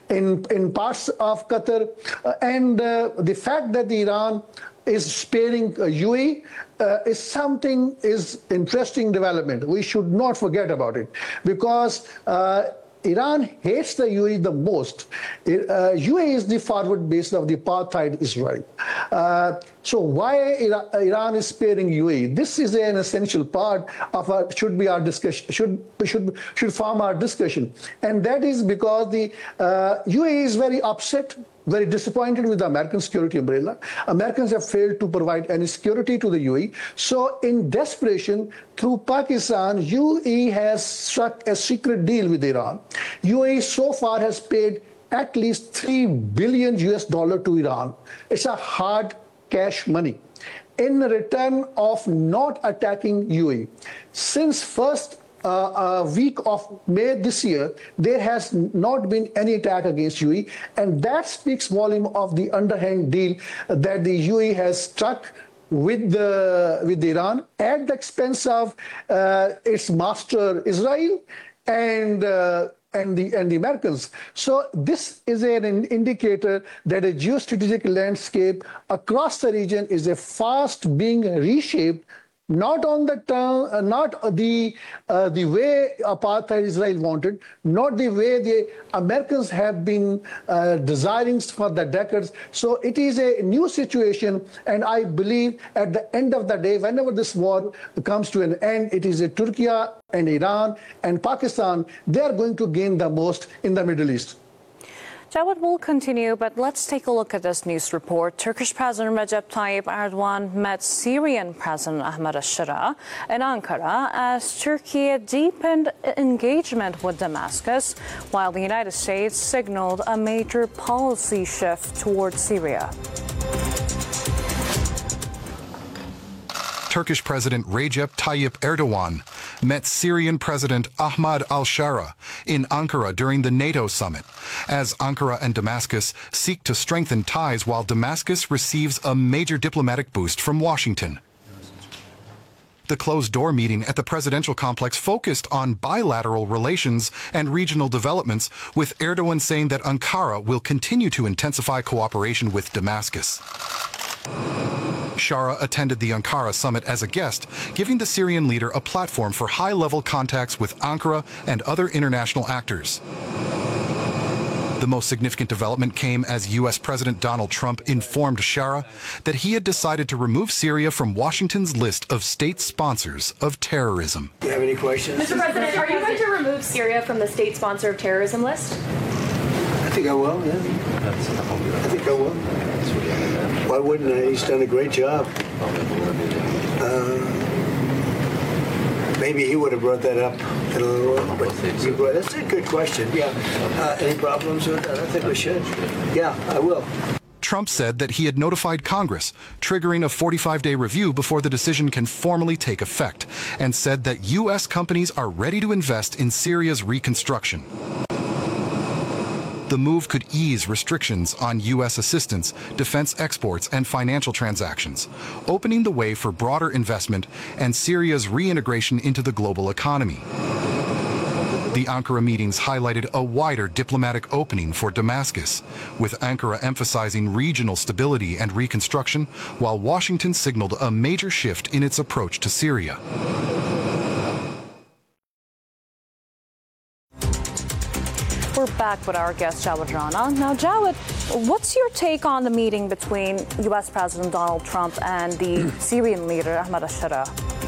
in parts of Qatar, and the fact that Iran is sparing UAE is interesting development. We should not forget about it, because Iran hates the UAE the most. UAE is the forward base of the apartheid Israel. So why Iran is sparing UAE? This is an essential part of our should form our discussion, and that is because the UAE is very upset, very disappointed with the American security umbrella. Americans have failed to provide any security to the UAE. So in desperation, through Pakistan, UAE has struck a secret deal with Iran. UAE so far has paid at least $3 billion to Iran. It's a hard cash money in return of not attacking UAE. Since first week of May this year, there has not been any attack against UAE, and that speaks volume of the underhand deal that the UAE has struck with Iran at the expense of its master Israel and the Americans. So this is an indicator that a geostrategic landscape across the region is a fast being reshaped, not on the term, not the way apartheid Israel wanted, not the way the Americans have been desiring for the decades. So it is a new situation, and I believe at the end of the day, whenever this war comes to an end, it is Turkey and Iran and Pakistan, they are going to gain the most in the Middle East. Jawad will continue, but let's take a look at this news report. Turkish President Recep Tayyip Erdogan met Syrian President Ahmed al-Shara in Ankara as Turkey deepened engagement with Damascus, while the United States signaled a major policy shift towards Syria. Turkish President Recep Tayyip Erdogan met Syrian President Ahmad al-Shara in Ankara during the NATO summit, as Ankara and Damascus seek to strengthen ties while Damascus receives a major diplomatic boost from Washington. The closed-door meeting at the presidential complex focused on bilateral relations and regional developments, with Erdogan saying that Ankara will continue to intensify cooperation with Damascus. Shara attended the Ankara summit as a guest, giving the Syrian leader a platform for high-level contacts with Ankara and other international actors. The most significant development came as U.S. President Donald Trump informed Shara that he had decided to remove Syria from Washington's list of state sponsors of terrorism. Do you have any questions? Mr. President, are you going to remove Syria from the state sponsor of terrorism list? I think I will, yeah. I think I will. Why wouldn't I? He's done a great job. Maybe he would have brought that up in a little while. That's a good question, yeah. Any problems with that? I think we should. Yeah, I will. Trump said that he had notified Congress, triggering a 45-day review before the decision can formally take effect, and said that U.S. companies are ready to invest in Syria's reconstruction. The move could ease restrictions on U.S. assistance, defense exports, and financial transactions, opening the way for broader investment and Syria's reintegration into the global economy. The Ankara meetings highlighted a wider diplomatic opening for Damascus, with Ankara emphasizing regional stability and reconstruction, while Washington signaled a major shift in its approach to Syria. We're back with our guest, Jawad Rana. Now, Jawad, what's your take on the meeting between U.S. President Donald Trump and the Syrian leader, Ahmad al-Shara?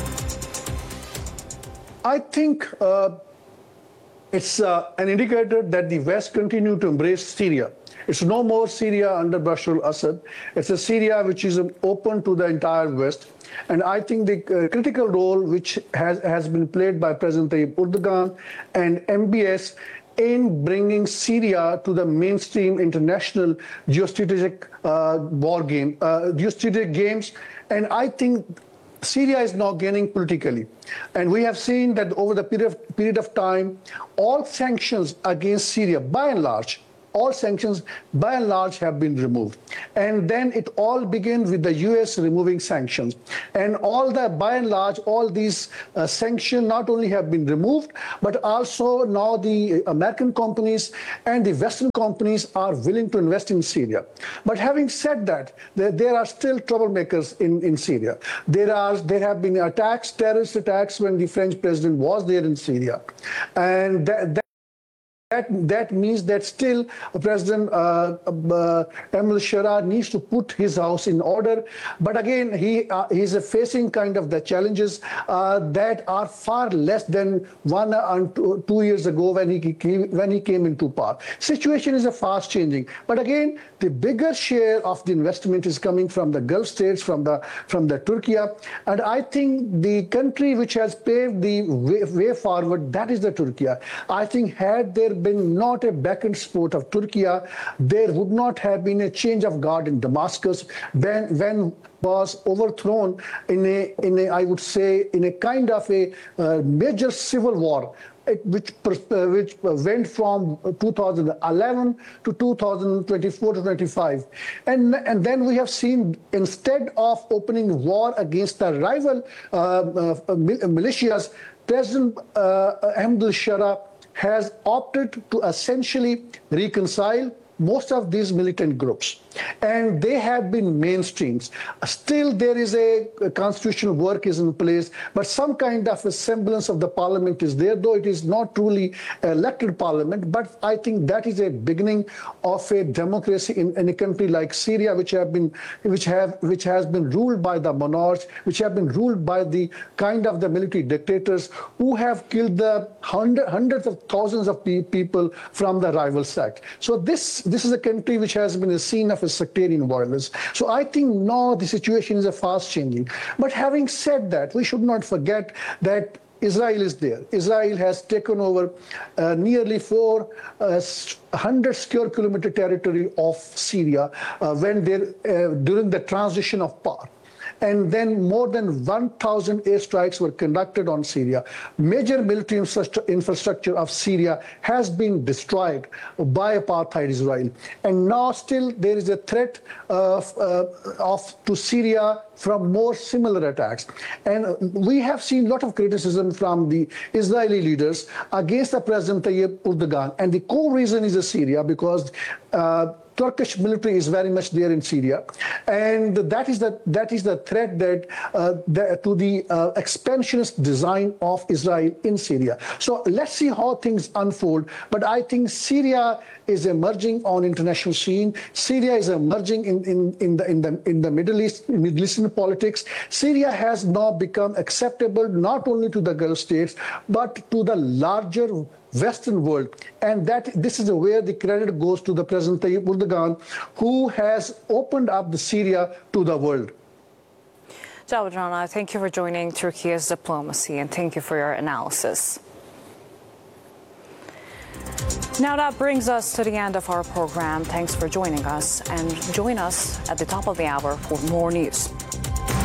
I think it's an indicator that the West continue to embrace Syria. It's no more Syria under Bashar al-Assad. It's a Syria which is open to the entire West. And I think the critical role which has been played by President Tayyip Erdogan and MBS in bringing Syria to the mainstream international geostrategic geostrategic games. And I think Syria is now gaining politically. And we have seen that over the period of time, all sanctions against Syria, by and large, all sanctions by and large have been removed. And then it all began with the US removing sanctions. And by and large, all these sanctions not only have been removed, but also now the American companies and the Western companies are willing to invest in Syria. But having said that, there are still troublemakers in Syria. There have been attacks, terrorist attacks, when the French president was there in Syria. And that means that still President Ahmed al-Shara needs to put his house in order. But again, he's facing kind of the challenges that are far less than 1 and 2 years ago when he came into power. Situation is fast changing. But again, the bigger share of the investment is coming from the Gulf states, from the Turkey. And I think the country which has paved the way forward, that is the Turkey. I think had there been not a back and support of Turkey, there would not have been a change of guard in Damascus when was overthrown in a I would say in a kind of a major civil war, which went from 2011 to 2024 to 25. And then we have seen, instead of opening war against the rival militias, President Ahmed al-Shara has opted to essentially reconcile most of these militant groups, and they have been mainstreams. Still, there is a constitutional work is in place, but some kind of a semblance of the parliament is there, though it is not truly elected parliament. But I think that is a beginning of a democracy in a country like Syria, which has been ruled by the monarchs, which have been ruled by the kind of the military dictators who have killed the hundreds of thousands of people from the rival sect. So this is a country which has been a scene of a sectarian violence. So I think now the situation is fast changing. But having said that, we should not forget that Israel is there. Israel has taken over nearly 400 square kilometer territory of Syria during the transition of power. And then more than 1,000 airstrikes were conducted on Syria. Major military infrastructure of Syria has been destroyed by apartheid Israel. And now still there is a threat to Syria from more similar attacks. And we have seen a lot of criticism from the Israeli leaders against the President Tayyip Erdogan. And the core reason is Syria, because Turkish military is very much there in Syria, and that is the threat to the expansionist design of Israel in Syria. So let's see how things unfold. But I think Syria is emerging on international scene. Syria is emerging in the Middle Eastern politics. Syria has now become acceptable not only to the Gulf states but to the larger Western world, and this is where the credit goes to the President Tayyip Erdogan, who has opened up the Syria to the world. Jawad Rana, thank you for joining Turkey's Diplomacy, and thank you for your analysis. Now that brings us to the end of our program. Thanks for joining us, and join us at the top of the hour for more news.